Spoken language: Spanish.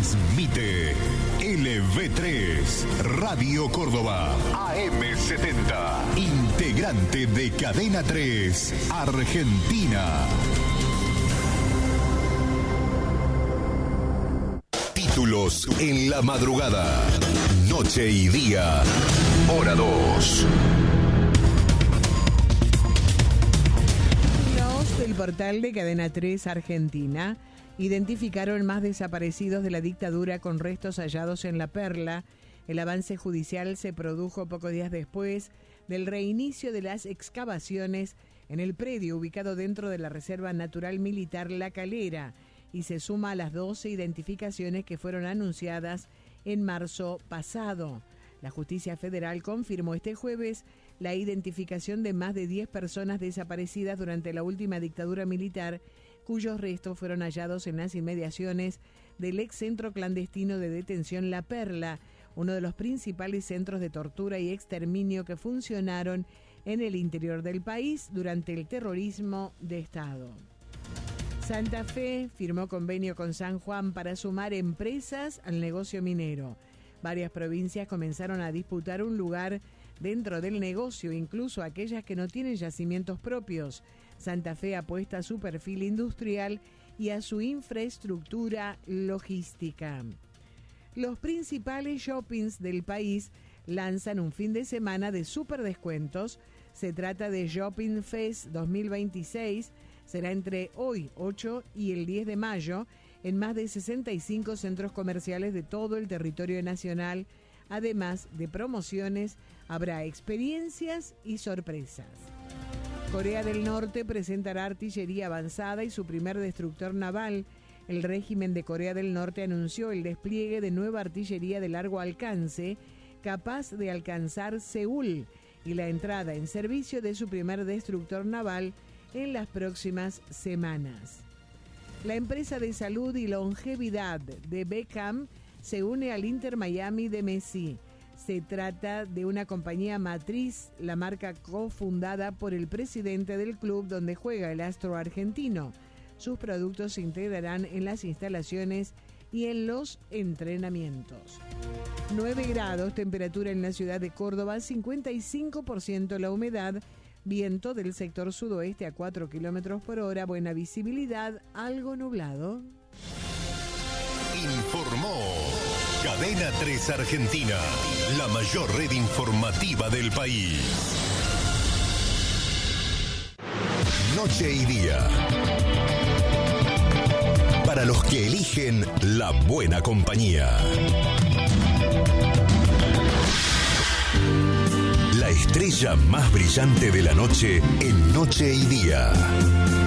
Transmite LV3, Radio Córdoba, AM70, integrante de Cadena 3, Argentina. Títulos en la madrugada, noche y día, hora 2. Los del portal de Cadena 3 Argentina identificaron más desaparecidos de la dictadura con restos hallados en La Perla. El avance judicial se produjo pocos días después del reinicio de las excavaciones en el predio ubicado dentro de la Reserva Natural Militar La Calera y se suma a las 12 identificaciones que fueron anunciadas en marzo pasado. La Justicia Federal confirmó este jueves la identificación de más de 10 personas desaparecidas durante la última dictadura militar, cuyos restos fueron hallados en las inmediaciones del ex centro clandestino de detención La Perla, uno de los principales centros de tortura y exterminio que funcionaron en el interior del país durante el terrorismo de Estado. Santa Fe firmó convenio con San Juan para sumar empresas al negocio minero. Varias provincias comenzaron a disputar un lugar dentro del negocio, incluso aquellas que no tienen yacimientos propios. Santa Fe apuesta a su perfil industrial y a su infraestructura logística. Los principales shoppings del país lanzan un fin de semana de super descuentos. Se trata de Shopping Fest 2026. Será entre hoy, 8 y el 10 de mayo, en más de 65 centros comerciales de todo el territorio nacional. Además de promociones, habrá experiencias y sorpresas. Corea del Norte presentará artillería avanzada y su primer destructor naval. El régimen de Corea del Norte anunció el despliegue de nueva artillería de largo alcance, capaz de alcanzar Seúl, y la entrada en servicio de su primer destructor naval en las próximas semanas. La empresa de salud y longevidad de Beckham se une al Inter Miami de Messi. Se trata de una compañía matriz, la marca cofundada por el presidente del club donde juega el astro argentino. Sus productos se integrarán en las instalaciones y en los entrenamientos. 9 grados, temperatura en la ciudad de Córdoba, 55% la humedad, viento del sector sudoeste a 4 kilómetros por hora, buena visibilidad, algo nublado. Informó Cadena 3 Argentina, la mayor red informativa del país. Noche y día. Para los que eligen la buena compañía. La estrella más brillante de la noche en Noche y Día.